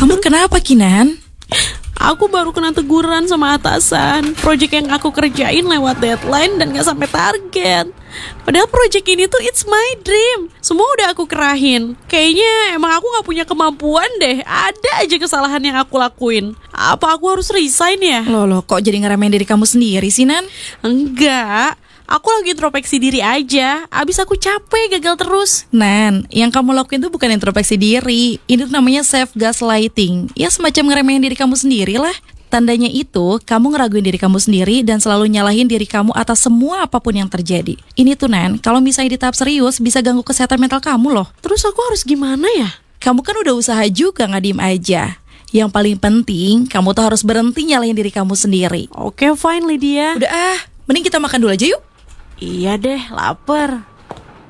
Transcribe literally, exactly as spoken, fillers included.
Kamu kenapa, Kinan? Aku baru kena teguran sama atasan. Project yang aku kerjain lewat deadline dan gak sampai target. Padahal project ini tuh it's my dream. Semua udah aku kerahin. Kayaknya emang aku gak punya kemampuan deh. Ada aja kesalahan yang aku lakuin. Apa aku harus resign ya? Loh, loh kok jadi ngeremehin diri kamu sendiri sih, Nan? Enggak. Aku lagi introspeksi diri aja. Abis aku capek gagal terus. Nan, yang kamu lakuin tuh bukan introspeksi diri. Ini tuh namanya self gaslighting. Ya semacam ngeremehin diri kamu sendiri lah. Tandanya itu, kamu ngeraguin diri kamu sendiri dan selalu nyalahin diri kamu atas semua apapun yang terjadi. Ini tuh, Nan, kalau misalnya di tahap serius bisa ganggu kesehatan mental kamu loh. Terus aku harus gimana ya? Kamu kan udah usaha juga, nggak diem aja. Yang paling penting, kamu tuh harus berhenti nyalahin diri kamu sendiri. Oke, fine Lydia. Udah ah, mending kita makan dulu aja yuk. Iya deh, lapar.